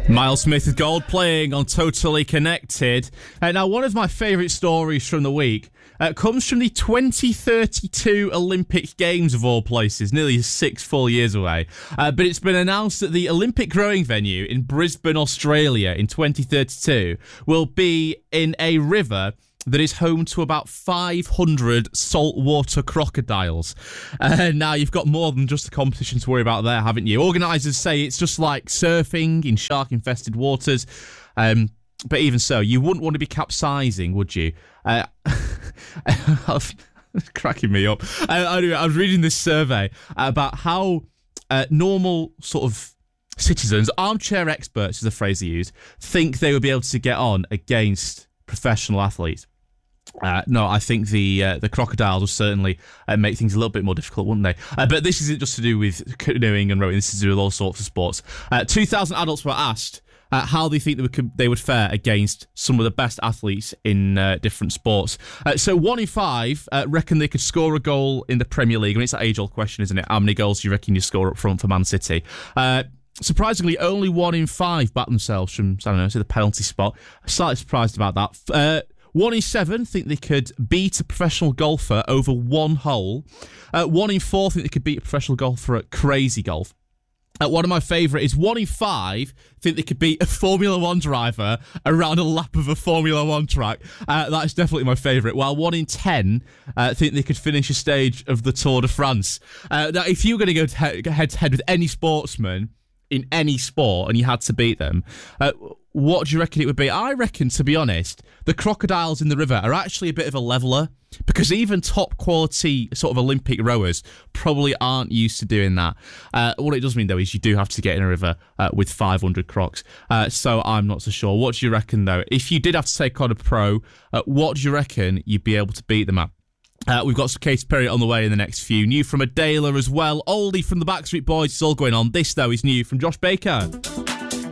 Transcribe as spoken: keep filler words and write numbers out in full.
Miles Smith with Gold playing on Totally Connected. Uh, now, one of my favourite stories from the week uh, comes from the twenty thirty-two Olympic Games, of all places, nearly six full years away. Uh, but it's been announced that the Olympic rowing venue in Brisbane, Australia in twenty thirty-two will be in a river that is home to about five hundred saltwater crocodiles. Uh, now, you've got more than just the competition to worry about there, haven't you? Organisers say it's just like surfing in shark-infested waters. Um, but even so, you wouldn't want to be capsizing, would you? Uh, it's cracking me up. Uh, anyway, I was reading this survey about how uh, normal sort of citizens, armchair experts is the phrase they use, think they would be able to get on against professional athletes. Uh, no, I think the uh, the crocodiles will certainly uh, make things a little bit more difficult, wouldn't they? Uh, but this isn't just to do with canoeing and rowing. This is to do with all sorts of sports. Uh, two thousand adults were asked uh, how they think they would, they would fare against some of the best athletes in uh, different sports. Uh, so one in five uh, reckon they could score a goal in the Premier League. I mean, it's that age-old question, isn't it? How many goals do you reckon you score up front for Man City? Uh, Surprisingly, only one in five back themselves from, I don't know, to the penalty spot. Slightly surprised about that. Uh, one in seven think they could beat a professional golfer over one hole. Uh, one in four think they could beat a professional golfer at crazy golf. Uh, one of my favourite is one in five think they could beat a Formula One driver around a lap of a Formula One track. Uh, that's definitely my favourite. While one in ten uh, think they could finish a stage of the Tour de France. Uh, now, if you were going to go to head to head with any sportsman in any sport and you had to beat them, uh, what do you reckon it would be? I reckon, to be honest, the crocodiles in the river are actually a bit of a leveller, because even top quality sort of Olympic rowers probably aren't used to doing that. Uh, what it does mean, though, is you do have to get in a river uh, with five hundred crocs. Uh, so I'm not so sure. What do you reckon, though? If you did have to take on a pro, uh, what do you reckon you'd be able to beat them at? Uh, we've got some Katy Perry on the way in the next few. New from Adela as well. Oldie from the Backstreet Boys. It's all going on. This, though, is new from Josh Baker.